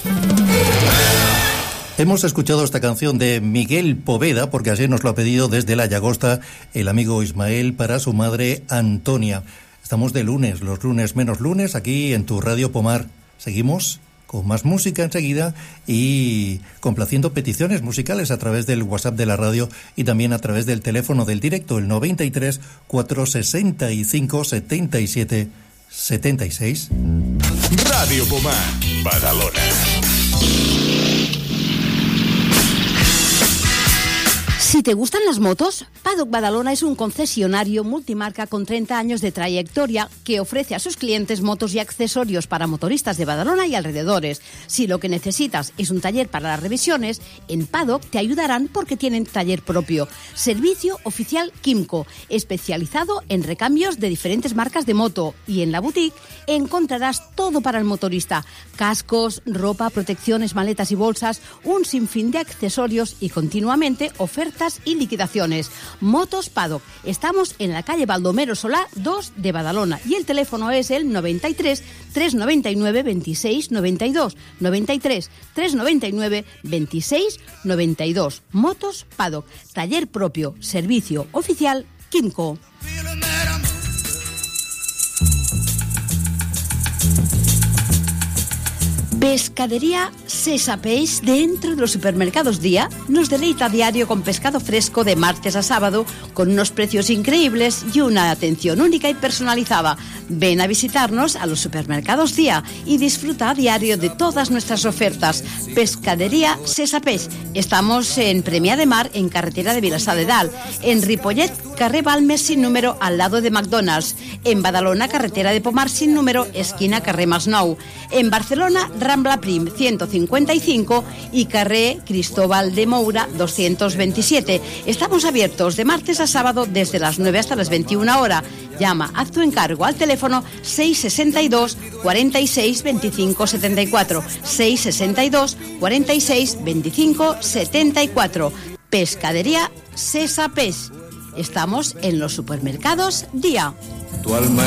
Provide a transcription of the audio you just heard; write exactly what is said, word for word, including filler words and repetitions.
Hemos escuchado esta canción de Miguel Poveda, porque así nos lo ha pedido desde la Llagosta el amigo Ismael para su madre Antonia. Estamos de lunes, los lunes menos lunes, aquí en tu Radio Pomar. Seguimos con más música enseguida y complaciendo peticiones musicales a través del WhatsApp de la radio y también a través del teléfono del directo, el noventa y tres, cuatrocientos sesenta y cinco, setenta y siete, setenta y seis. Radio Pomar, Badalona. Si te gustan las motos, Paddock Badalona es un concesionario multimarca con treinta años de trayectoria que ofrece a sus clientes motos y accesorios para motoristas de Badalona y alrededores. Si lo que necesitas es un taller para las revisiones, en Paddock te ayudarán porque tienen taller propio. Servicio oficial Quimco, especializado en recambios de diferentes marcas de moto. Y en la boutique encontrarás todo para el motorista: cascos, ropa, protecciones, maletas y bolsas, un sinfín de accesorios y continuamente ofertas y liquidaciones. Motos Paddock. Estamos en la calle Baldomero Solá dos de Badalona y el teléfono es el noventa y tres, trescientos noventa y nueve, veintiséis noventa y dos. noventa y tres, trescientos noventa y nueve, veintiséis noventa y dos. Motos Paddock. Taller propio. Servicio oficial Quimco. Pescadería Sesa Peix, dentro de los supermercados Día, nos deleita a diario con pescado fresco de martes a sábado, con unos precios increíbles y una atención única y personalizada. Ven a visitarnos a los supermercados Día y disfruta a diario de todas nuestras ofertas. Pescadería Sesa Peix. Estamos en Premià de Mar, en carretera de Vilassar de Dalt, en Ripollet, carrer Balmes sin número, al lado de McDonald's, en Badalona, carretera de Pomar sin número, esquina carrer Masnou, en Barcelona, Rambla Prim ciento cincuenta y cinco y carrer Cristóbal de Moura doscientos veintisiete. Estamos abiertos de martes a sábado desde las nueve hasta las veintiuna horas. Llama, haz tu encargo al teléfono seis sesenta y dos, cuarenta y seis, veinticinco setenta y cuatro, seis sesenta y dos, cuarenta y seis, veinticinco setenta y cuatro. Pescadería Sesa Peix. Estamos en los supermercados Día. Tu alma